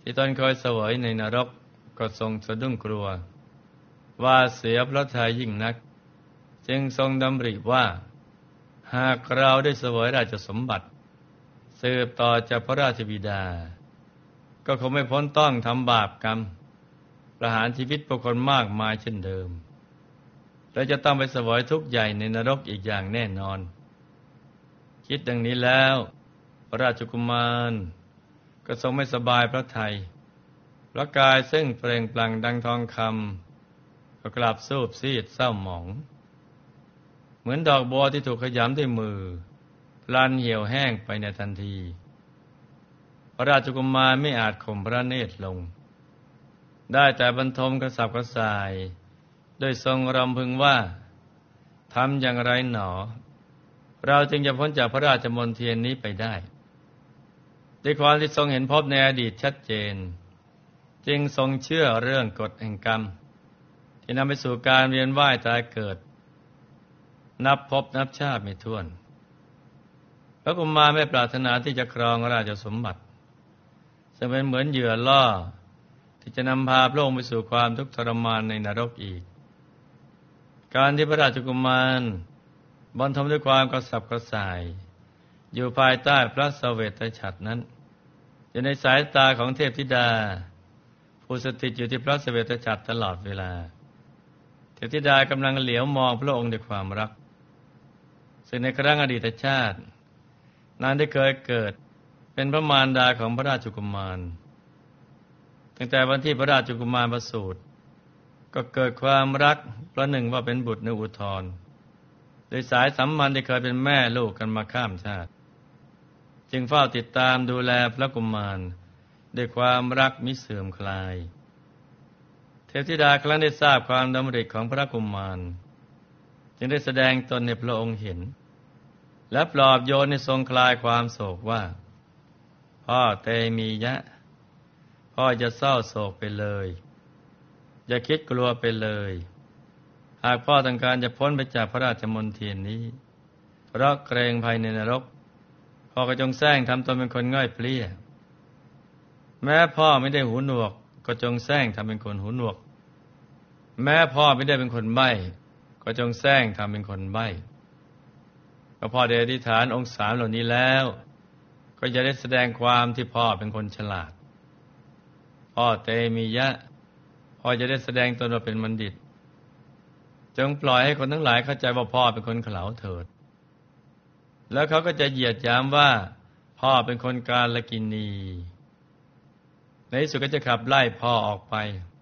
ที่ตนเคยเสวยในนรกก็ทรงสะดุ้งกลัวว่าเสียพระทัยยิ่งนักจึงทรงดำริว่าหากเราได้เสวยราชสมบัติสืบต่อจากพระราชบิดาก็คงไม่พ้นต้องทำบาปกรรมประหารชีวิตบุคคลมากมายเช่นเดิมและจะต้องไปเสวยทุกข์ใหญ่ในนรกอีกอย่างแน่นอนคิดดังนี้แล้วพระราชกุมารก็ทรงไม่สบายพระทัยพระกายซึ่งเปล่งปลั่งดังทองคำก็กลับสูบซีดเศร้าหมองเหมือนดอกบัวที่ถูกขยำด้วยมือพลันเหี่ยวแห้งไปในทันทีพระราชกุมารไม่อาจข่มพระเนตรลงได้แต่บรรทมกระสับกระส่ายโดยทรงรำพึงว่าทำอย่างไรหนอเราจึงจะพ้นจากพระราชมนเทียนนี้ไปได้ด้วยความที่ทรงเห็นภพในอดีตชัดเจนจึงทรงเชื่อเรื่องกฎแห่งกรรมที่นำไปสู่การเวียนว่ายตายเกิดนับภพนับชาติไม่ถ้วนพระกุมารไม่ปรารถนาที่จะครองราชสมบัติซึ่งเป็นเหมือนเหยื่อล่อที่จะนำพาพระองค์ไปสู่ความทุกข์ทรมานในนรกอีกการที่พระราชกุมารบรรทมด้วยความกระสับกระส่ายอยู่ภายใต้พระเสวตฉัตรนั้นอยู่ในสายตาของเทพธิดาผู้สถิตอยู่ที่พระเสวตฉัตรตลอดเวลาเทพธิดากำลังเหลียวมองพระองค์ด้วยความรักซึ่งในครั้งอดีตชาตินางได้เคยเกิดเป็นพระมารดาของพระราชกุมารตั้งแต่วันที่พระราชกุมารประสูติก็เกิดความรักประหนึ่งว่าเป็นบุตรในอุทธรโดยสายสัมพันธ์ที่เคยเป็นแม่ลูกกันมาข้ามชาติจึงเฝ้าติดตามดูแลพระกุมารด้วยความรักมิเสื่อมคลายเทพธิดาครั้งได้ทราบความดำริของพระกุมารจึงได้แสดงตนให้พระองค์เห็นและปลอบโยนในทรงคลายความโศกว่าพ่อเตมียะพ่อจะเศร้าโศกไปเลยอย่าคิดกลัวไปเลยหากพ่อต้องการจะพ้นไปจากพระราชมนเทียนนี้เพราะเกรงภัยในนรกพ่อก็จงแสร้งทำตนเป็นคนง่อยเปลี้ยแม้พ่อไม่ได้หูหนวกก็จงแสร้งทำเป็นคนหูหนวกแม้พ่อไม่ได้เป็นคนใบ้ก็จงแสร้งทำเป็นคนใบ้ก็พ่อได้อธิษฐานองค์สามเหล่านี้แล้วก็จะได้แสดงความที่พ่อเป็นคนฉลาดพ่อเตมียะพ่อจะได้แสดงตนว่าเป็นบัณฑิตจงปล่อยให้คนทั้งหลายเข้าใจว่าพ่อเป็นคนเขลาเถิดแล้วเขาก็จะเหยียดหยามว่าพ่อเป็นคนกาลกิณีในที่สุดก็จะขับไล่พ่อออกไป